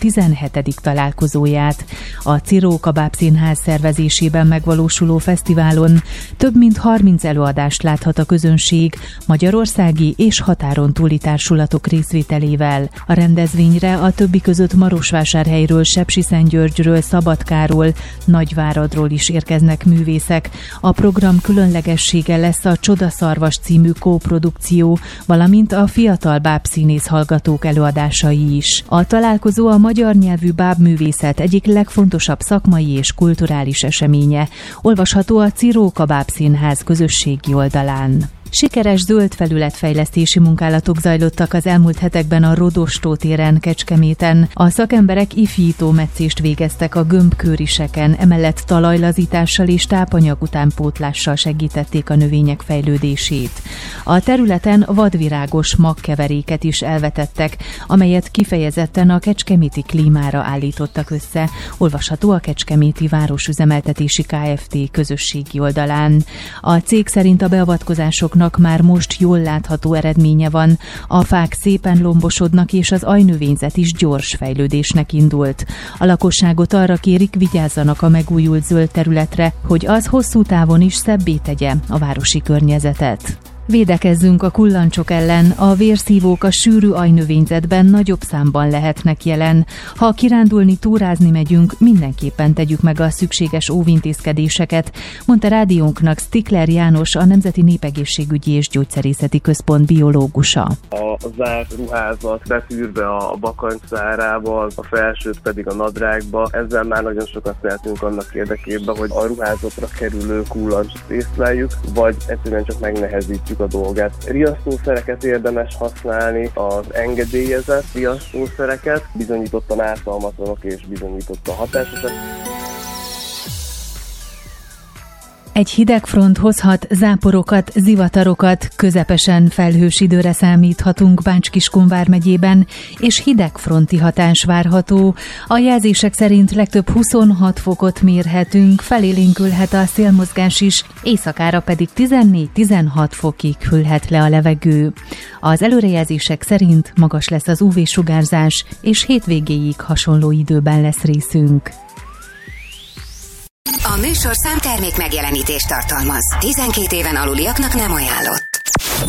17. találkozóját. A Ciró Kabáb Színház szervezésében megvalósuló fesztiválon több mint 30 előadást láthat a közönség magyarországi és határon túli társulatok részvételével. A rendezvényre a többi között Marosvásárhelyről, Sepsiszentgyörgyről, Szabadkáról, Nagyváradról is érkeznek művészek. A program különlegessége lesz a Csodaszarvas című kóprodukció, valamint a fiatal bábszínész hallgatók előadásai is. A találkozó a magyar nyelvű bábművészet egyik legfontosabb szakmai és kulturális eseménye. Olvasható a Ciró Kabáb Színház közösségi oldalán. Sikeres zöld felületfejlesztési munkálatok zajlottak az elmúlt hetekben a Rodostó téren, Kecskeméten. A szakemberek ifjító metszést végeztek a gömbköriseken, emellett talajlazítással és tápanyag utánpótlással segítették a növények fejlődését. A területen vadvirágos magkeveréket is elvetettek, amelyet kifejezetten a kecskeméti klímára állítottak össze. Olvasható a Kecskeméti Városüzemeltetési Kft. Közösségi oldalán. A cég szerint a beavatkozásoknak már most jól látható eredménye van. A fák szépen lombosodnak, és az ajnövényzet is gyors fejlődésnek indult. A lakosságot arra kérik, vigyázzanak a megújult zöld területre, hogy az hosszú távon is szebbé tegye a városi környezetet. Védekezzünk a kullancsok ellen, a vérszívók a sűrű ajnövényzetben nagyobb számban lehetnek jelen. Ha kirándulni, túrázni megyünk, mindenképpen tegyük meg a szükséges óvintézkedéseket, mondta rádiónknak Stikler János, a Nemzeti Népegészségügyi és Gyógyszerészeti Központ biológusa. A zárt ruházat betűrve a bakancszárába, a felsőt pedig a nadrágba. Ezzel már nagyon sokat tehetünk annak érdekében, hogy a ruházatra kerülő kullancst észleljük, vagy egyszerűen csak megnehezítjük a dolgát. Riasztószereket érdemes használni, az engedélyezett riasztószereket, bizonyítottan ártalmatlanok és bizonyítottan hatásosak. Egy hideg front hozhat záporokat, zivatarokat, közepesen felhős időre számíthatunk Bács-Kiskun vármegyében, és hidegfronti hatás várható. A jelzések szerint legtöbb 26 fokot mérhetünk, felélénkülhet a szélmozgás is, éjszakára pedig 14-16 fokig hűlhet le a levegő. Az előrejelzések szerint magas lesz az UV-sugárzás, és hétvégéig hasonló időben lesz részünk. A műsorszám termék megjelenítést tartalmaz. 12 éven aluliaknak nem ajánlott.